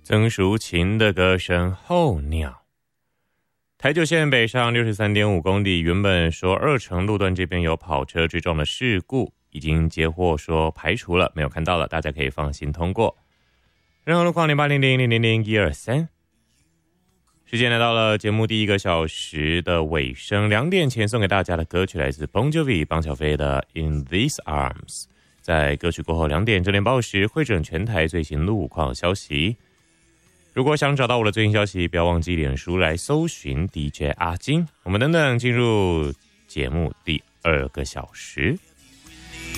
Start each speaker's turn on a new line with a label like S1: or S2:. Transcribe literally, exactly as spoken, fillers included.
S1: 曾淑琴的歌声《候鸟》。台九线北上 六十三点五 公里，原本说二城路段这边有跑车追撞的事故，已经接获说排除了，没有看到了，大家可以放心通过。任何路况零八零零零零零一二三。时间来到了节目第一个小时的尾声，两点前送给大家的歌曲来自 Bon Jovi 邦小飞的 In These Arms。在歌曲过后两点，这点报时汇整全台最新路况消息。如果想找到我的最新消息，不要忘记脸书来搜寻 D J 阿金。我们等等进入节目第二个小时。